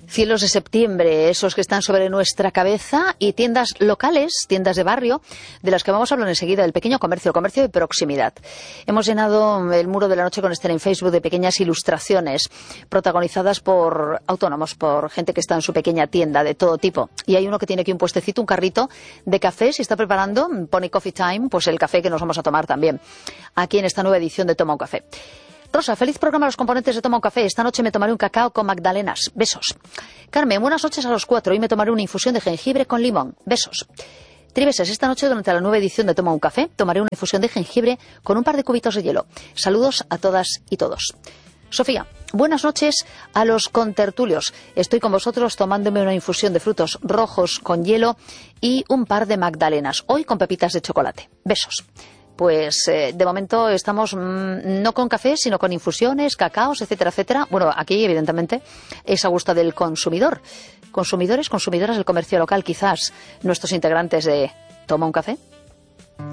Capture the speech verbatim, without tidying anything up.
Cielos de septiembre, esos que están sobre nuestra cabeza, y tiendas locales, tiendas de barrio, de las que vamos a hablar enseguida, del pequeño comercio, el comercio de proximidad. Hemos llenado el muro de la noche con Esther en Facebook de pequeñas ilustraciones protagonizadas por autónomos, por gente que está en su pequeña tienda de todo tipo. Y hay uno que tiene aquí un puestecito, un carrito de café, si está preparando, pone Coffee Time, pues el café que nos vamos a tomar también, aquí en esta nueva edición de Toma un Café. Rosa, feliz programa a los componentes de Toma un Café. Esta noche me tomaré un cacao con magdalenas. Besos. Carmen, buenas noches a los cuatro. Hoy me tomaré una infusión de jengibre con limón. Besos. Tribeses, esta noche durante la nueva edición de Toma un Café tomaré una infusión de jengibre con un par de cubitos de hielo. Saludos a todas y todos. Sofía, buenas noches a los contertulios. Estoy con vosotros tomándome una infusión de frutos rojos con hielo y un par de magdalenas. Hoy con pepitas de chocolate. Besos. Pues eh, de momento estamos mmm, no con café, sino con infusiones, cacaos, etcétera, etcétera. Bueno, aquí evidentemente es a gusto del consumidor. Consumidores, consumidoras del comercio local, quizás nuestros integrantes de Toma un Café.